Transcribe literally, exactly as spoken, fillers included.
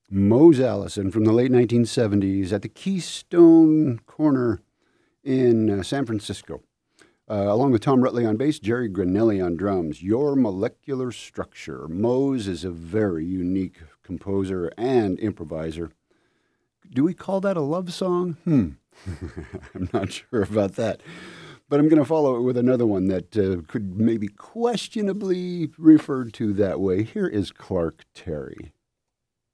Mose Allison from the late nineteen seventies at the Keystone Corner in uh, San Francisco. Uh, along with Tom Rutley on bass, Jerry Granelli on drums. Your Molecular Structure. Mose is a very unique composer and improviser. Do we call that a love song? Hmm. I'm not sure about that. But I'm going to follow it with another one that uh, could maybe questionably referred to that way. Here is Clark Terry.